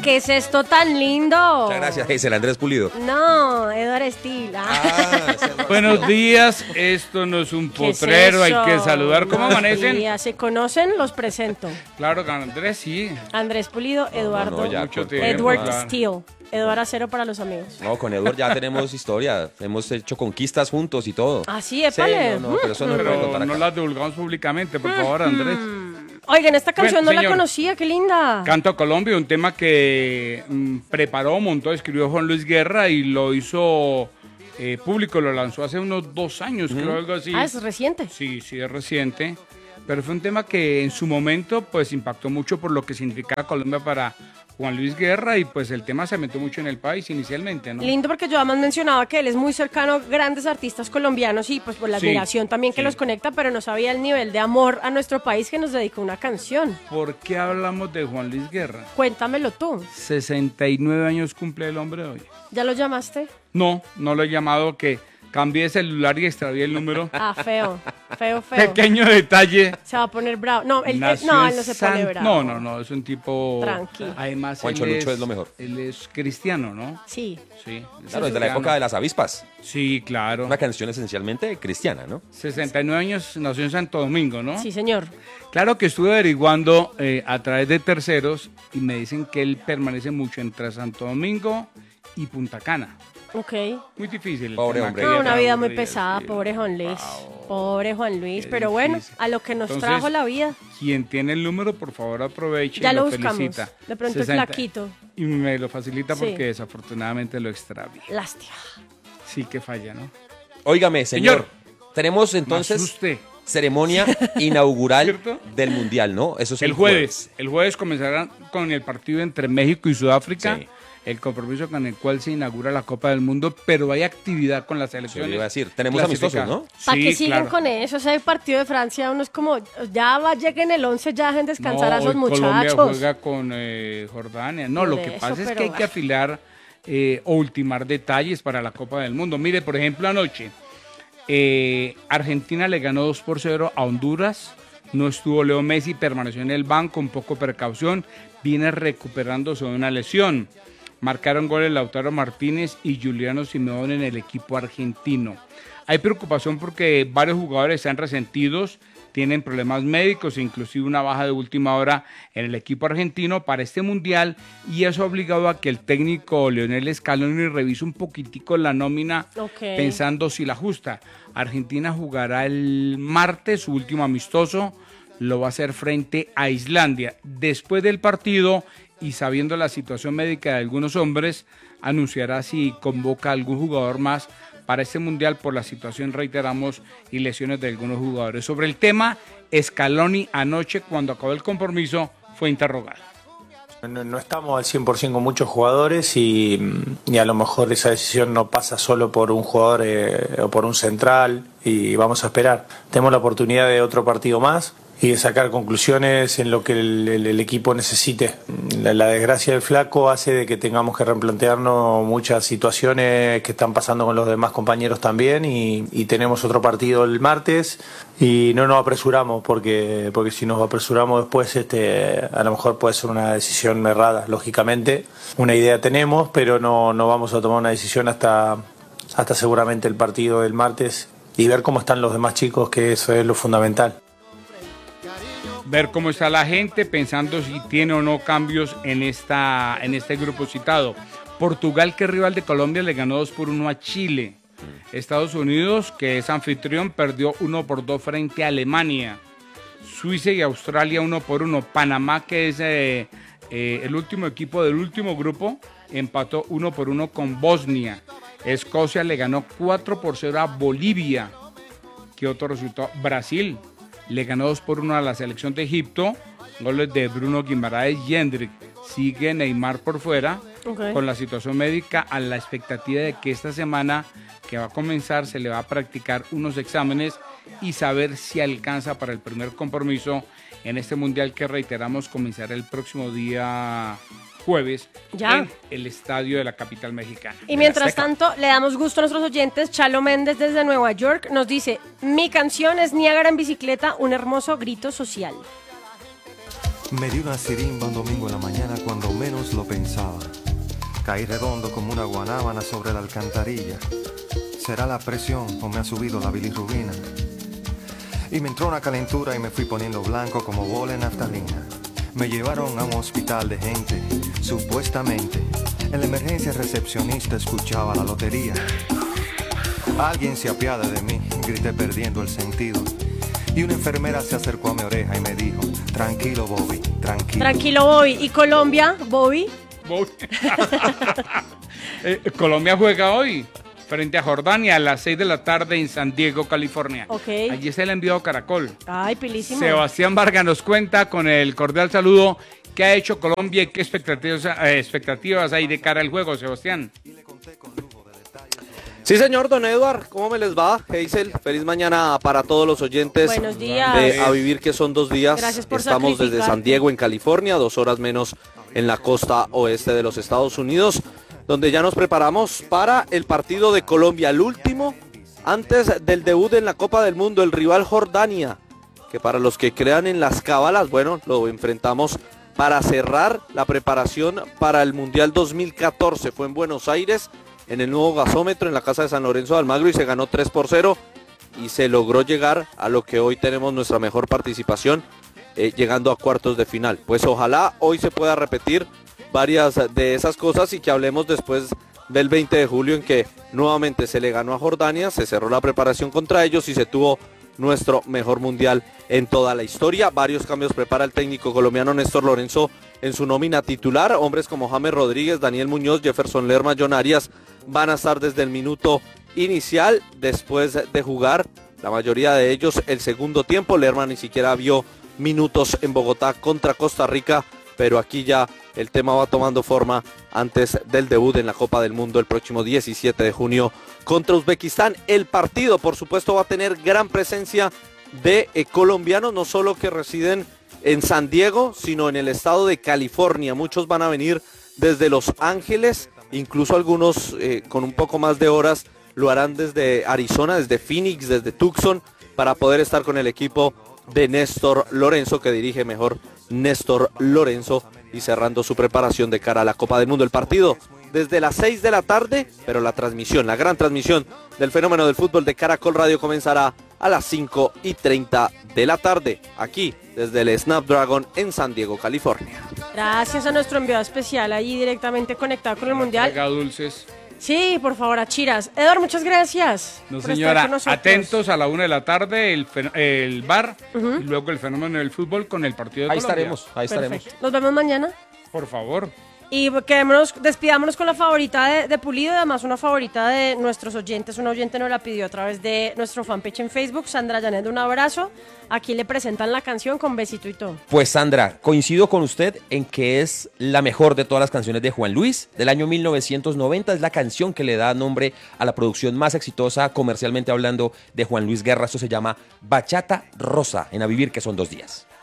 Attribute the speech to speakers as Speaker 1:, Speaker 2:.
Speaker 1: ¿qué es esto tan lindo?
Speaker 2: Muchas gracias, Hazel. Andrés Pulido.
Speaker 1: No, Eduardo Steele.
Speaker 3: Buenos días, esto no es un potrero, hay que saludar. ¿Cómo amanecen?
Speaker 1: Días. ¿Se conocen? Los presento.
Speaker 3: Claro, Andrés, sí.
Speaker 1: Andrés Pulido, Eduardo.
Speaker 3: Mucho tiempo,
Speaker 1: Edward
Speaker 3: claro.
Speaker 1: Steele. Eduardo Acero para los amigos.
Speaker 2: No, con Edward ya tenemos historia. Hemos hecho conquistas juntos y todo.
Speaker 1: Ah, sí, épale.
Speaker 2: Sí, no, pero eso no lo puedo contar
Speaker 3: Pero no
Speaker 2: acá.
Speaker 3: las divulgamos públicamente, por favor, Andrés.
Speaker 1: Oigan, esta canción
Speaker 3: Bueno,
Speaker 1: no la
Speaker 3: señor.
Speaker 1: conocía, qué linda.
Speaker 3: Canto a Colombia, un tema que preparó, montó, escribió Juan Luis Guerra y lo hizo público, lo lanzó hace unos 2 años, creo, algo así.
Speaker 1: Ah, es reciente.
Speaker 3: Sí, es reciente, pero fue un tema que en su momento pues impactó mucho por lo que significaba Colombia para Juan Luis Guerra y pues el tema se metió mucho en el país inicialmente, ¿no?
Speaker 1: Lindo porque yo además mencionaba que él es muy cercano a grandes artistas colombianos y pues por la
Speaker 3: Sí,
Speaker 1: admiración también que
Speaker 3: sí.
Speaker 1: los conecta, pero no sabía el nivel de amor a nuestro país que nos dedicó una canción.
Speaker 3: ¿Por qué hablamos de Juan Luis Guerra?
Speaker 1: Cuéntamelo tú.
Speaker 3: 69 años cumple el hombre hoy.
Speaker 1: ¿Ya lo llamaste?
Speaker 3: No lo he llamado, que cambié de celular y extravié el número.
Speaker 1: Ah, feo.
Speaker 3: Pequeño detalle.
Speaker 1: Se va a poner bravo. No, él no
Speaker 3: Nació en
Speaker 1: se pone bravo.
Speaker 3: No, es un tipo...
Speaker 1: Tranqui.
Speaker 3: Además,
Speaker 2: Juancho Lucho es lo mejor.
Speaker 3: Él es cristiano, ¿no?
Speaker 1: Sí.
Speaker 3: Sí.
Speaker 2: Claro, desde la época de las avispas.
Speaker 3: Sí, claro.
Speaker 2: Una canción esencialmente cristiana, ¿no?
Speaker 3: 69 años, nació en Santo Domingo, ¿no?
Speaker 1: Sí, señor.
Speaker 3: Claro que estuve averiguando a través de terceros y me dicen que él permanece mucho entre Santo Domingo y Punta Cana.
Speaker 1: Ok.
Speaker 3: Muy difícil. el
Speaker 2: Pobre
Speaker 3: tema
Speaker 2: hombre.
Speaker 3: que
Speaker 1: No,
Speaker 3: lleva
Speaker 1: una vida muy
Speaker 3: aburrida,
Speaker 1: pesada,
Speaker 3: sí.
Speaker 1: pobre Juan Luis. Pobre Juan Luis,
Speaker 3: Qué
Speaker 1: pero bueno,
Speaker 3: difícil.
Speaker 1: a lo que nos
Speaker 3: Entonces,
Speaker 1: trajo la vida.
Speaker 3: Quien tiene el número, por favor, aproveche
Speaker 1: Ya
Speaker 3: y
Speaker 1: lo
Speaker 3: lo
Speaker 1: buscamos.
Speaker 3: felicita.
Speaker 1: De pronto es
Speaker 3: 60.
Speaker 1: flaquito.
Speaker 3: Y me lo facilita
Speaker 1: Sí.
Speaker 3: porque desafortunadamente lo extravié.
Speaker 1: Lástima.
Speaker 3: Sí que falla, ¿no?
Speaker 2: Óigame, señor.
Speaker 3: Señor.
Speaker 2: Tenemos
Speaker 3: Me
Speaker 2: entonces
Speaker 3: asusté.
Speaker 2: ceremonia inaugural
Speaker 3: ¿Cierto?
Speaker 2: del Mundial, ¿no? Eso es
Speaker 3: El jueves. El jueves comenzarán con el partido entre México y Sudáfrica.
Speaker 2: Sí.
Speaker 3: El compromiso con el cual se inaugura la Copa del Mundo, pero hay actividad con las
Speaker 2: Eso
Speaker 3: selecciones.
Speaker 2: le iba a decir. Tenemos amistosos, ¿no?
Speaker 1: ¿Para
Speaker 3: Sí,
Speaker 1: qué siguen
Speaker 3: claro.
Speaker 1: con eso? O sea, el partido de Francia, uno es como, lleguen el 11, ya dejen descansar a
Speaker 3: No,
Speaker 1: esos
Speaker 3: hoy Colombia
Speaker 1: muchachos.
Speaker 3: juega con Jordania. No,
Speaker 1: Por
Speaker 3: lo que
Speaker 1: eso,
Speaker 3: pasa es
Speaker 1: pero
Speaker 3: que hay que afilar o ultimar detalles para la Copa del Mundo. Mire, por ejemplo, anoche Argentina le ganó 2-0 a Honduras. No estuvo Leo Messi, permaneció en el banco con poco precaución. Viene recuperándose de una lesión. Marcaron goles Lautaro Martínez y Juliano Simeone en el equipo argentino. Hay preocupación porque varios jugadores están resentidos, tienen problemas médicos, inclusive una baja de última hora en el equipo argentino para este mundial, y eso ha obligado a que el técnico Lionel Scaloni revise un poquitico la nómina,
Speaker 1: Ok.
Speaker 3: pensando si la ajusta. Argentina jugará el martes su último amistoso, lo va a hacer frente a Islandia. Después del partido y sabiendo la situación médica de algunos hombres, anunciará si convoca a algún jugador más para este mundial por la situación, reiteramos, y lesiones de algunos jugadores. Sobre el tema, Scaloni anoche, cuando acabó el compromiso, fue interrogado.
Speaker 4: No estamos al 100% con muchos jugadores y a lo mejor esa decisión no pasa solo por un jugador o por un central, y vamos a esperar. Tenemos la oportunidad de otro partido más y de sacar conclusiones en lo que el equipo necesite. La desgracia del flaco hace de que tengamos que replantearnos muchas situaciones que están pasando con los demás compañeros también, y tenemos otro partido el martes y no nos apresuramos porque si nos apresuramos después a lo mejor puede ser una decisión errada, lógicamente. Una idea tenemos, pero no vamos a tomar una decisión hasta seguramente el partido del martes y ver cómo están los demás chicos, que eso es lo fundamental.
Speaker 3: Ver cómo está la gente, pensando si tiene o no cambios en este grupo citado. Portugal, que es rival de Colombia, le ganó 2-1 a Chile. Estados Unidos, que es anfitrión, perdió 1-2 frente a Alemania. Suiza y Australia 1-1. Panamá, que es el último equipo del último grupo, empató 1-1 con Bosnia. Escocia le ganó 4-0 a Bolivia. ¿Qué otro resultado? Brasil le ganó 2-1 a la selección de Egipto, goles de Bruno Guimaraes y Hendrik. Sigue Neymar por fuera, con la situación médica, a la expectativa de que esta semana que va a comenzar se le va a practicar unos exámenes y saber si alcanza para el primer compromiso en este mundial que, reiteramos, comenzará el próximo día jueves en el estadio de la capital mexicana.
Speaker 1: Y mientras tanto, le damos gusto a nuestros oyentes. Chalo Méndez desde Nueva York nos dice: mi canción es Niágara en bicicleta, un hermoso grito social.
Speaker 5: Me dio una sirimba un domingo en la mañana cuando menos lo pensaba. Caí redondo como una guanábana sobre la alcantarilla. ¿Será la presión o me ha subido la bilirrubina? Y me entró una calentura y me fui poniendo blanco como bola de naftalina. Me llevaron a un hospital de gente, supuestamente. En la emergencia recepcionista escuchaba la lotería. Alguien se apiada de mí, grité perdiendo el sentido. Y una enfermera se acercó a mi oreja y me dijo: tranquilo, Bobby, tranquilo.
Speaker 1: Tranquilo, Bobby. ¿Y Colombia, Bobby?
Speaker 3: Colombia juega hoy frente a Jordania a las 6 de la tarde en San Diego, California.
Speaker 1: Ok.
Speaker 3: Allí se le envió Caracol.
Speaker 1: Ay, pilísimo.
Speaker 3: Sebastián Vargas nos cuenta con el cordial saludo qué ha hecho Colombia y qué expectativas hay de cara al juego, Sebastián.
Speaker 6: Sí, señor, don Eduard, ¿cómo me les va? Hazel, feliz mañana para todos los oyentes.
Speaker 1: Buenos días.
Speaker 6: De A Vivir, que son 2 días.
Speaker 1: Gracias por
Speaker 6: Estamos desde
Speaker 1: sacrificarte.
Speaker 6: San Diego, en California, 2 horas menos en la costa oeste de los Estados Unidos, donde ya nos preparamos para el partido de Colombia, el último antes del debut en la Copa del Mundo, el rival Jordania, que para los que crean en las cábalas, bueno, lo enfrentamos para cerrar la preparación para el Mundial 2014. Fue en Buenos Aires, en el nuevo gasómetro, en la casa de San Lorenzo de Almagro, y se ganó 3-0 y se logró llegar a lo que hoy tenemos nuestra mejor participación, llegando a cuartos de final. Pues ojalá hoy se pueda repetir varias de esas cosas y que hablemos después del 20 de julio en que nuevamente se le ganó a Jordania, se cerró la preparación contra ellos y se tuvo nuestro mejor mundial en toda la historia. Varios cambios prepara el técnico colombiano Néstor Lorenzo en su nómina titular. Hombres como James Rodríguez, Daniel Muñoz, Jefferson Lerma, John Arias van a estar desde el minuto inicial después de jugar la mayoría de ellos el segundo tiempo. Lerma ni siquiera vio minutos en Bogotá contra Costa Rica, pero aquí ya el tema va tomando forma antes del debut en la Copa del Mundo el próximo 17 de junio contra Uzbekistán. El partido, por supuesto, va a tener gran presencia de colombianos, no solo que residen en San Diego, sino en el estado de California. Muchos van a venir desde Los Ángeles, incluso algunos con un poco más de horas lo harán desde Arizona, desde Phoenix, desde Tucson, para poder estar con el equipo de Néstor Lorenzo, que dirige mejor Néstor Lorenzo, y cerrando su preparación de cara a la Copa del Mundo. El partido desde las 6 de la tarde, pero la transmisión, la gran transmisión del fenómeno del fútbol de Caracol Radio comenzará a las 5:30 de la tarde, aquí desde el Snapdragon en San Diego, California.
Speaker 1: Gracias a nuestro enviado especial ahí directamente conectado con el Mundial.
Speaker 3: Traiga dulces.
Speaker 1: Sí, por favor, a Chiras. Eduardo, muchas gracias.
Speaker 3: No,
Speaker 1: por estar
Speaker 3: señora,
Speaker 1: con nosotros.
Speaker 3: atentos a la 1 de la tarde, el bar, y luego el fenómeno del fútbol con el partido de
Speaker 2: Ahí
Speaker 3: Colombia.
Speaker 2: estaremos, ahí estaremos.
Speaker 1: Perfecto. Nos vemos mañana.
Speaker 3: Por favor.
Speaker 1: Y despidámonos con la favorita de Pulido, además una favorita de nuestros oyentes. Un oyente nos la pidió a través de nuestro fanpage en Facebook. Sandra Janet, un abrazo. Aquí le presentan la canción con besito y todo.
Speaker 2: Pues Sandra, coincido con usted en que es la mejor de todas las canciones de Juan Luis, del año 1990. Es la canción que le da nombre a la producción más exitosa, comercialmente hablando, de Juan Luis Guerra. Esto se llama Bachata Rosa, en A Vivir, que son 2 días.